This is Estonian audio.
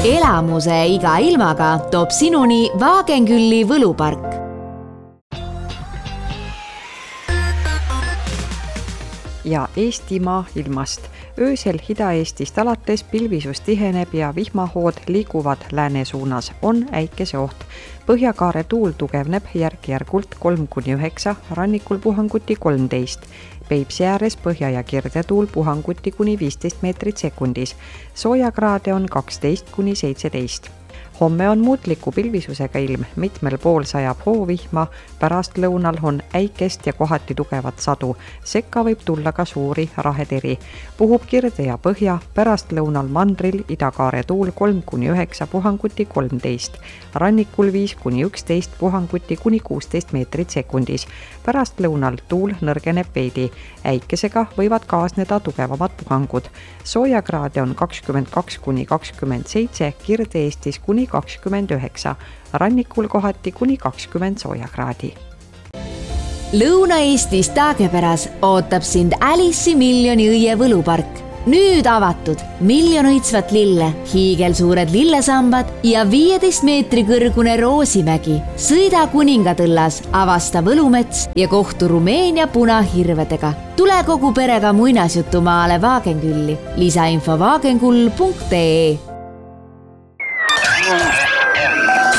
elamuse iga ilmaga toob sinuni Vaagenkülli võlupark. Ja Eestimaa ilmast. Öösel Ida-Eestist alates pilvisus tiheneb ja vihmahood liiguvad lääne suunas. On äikeseoht. Põhjakaare tuul tugevneb järk-järgult 3-9, rannikul puhanguti 13. Peipsi ääres põhja- ja kirdetuul puhanguti kuni 15 meetrit sekundis. Soojakraade on 12-17. Homme on muutliku pilvisusega ilm, mitmel pool sajab hoovihma, pärast lõunal on äikest ja kohati tugevat sadu. Sekka võib tulla ka suuri raheteri. Puhub kirde ja põhja, pärast lõunal mandril idakaare tuul 3-9, puhanguti 13. Rannikul 5-11, puhanguti kuni 16 meetrit sekundis. Pärast lõunal tuul nõrgeneb veidi. Äikesega võivad kaasneda tugevamad puhangud. Soojakraade on 22-27, Kirde-Eestis kuni 29, rannikul kohati kuni 20 soojakraadi. Lõuna-Eestis Taagepäras ootab sind Alice'i miljoni õie võlupark. Nüüd avatud 1 miljon õitsvat lille, hiigelsuured lillesambad ja 15 meetri kõrgune Roosimägi. Sõida Kuningatõllas, avasta võlumets ja kohtu Rumeenia punahirvedega. Tule kogu perega muinasjutumaale Vaagenkülli. Lisainfo vaagenkull.ee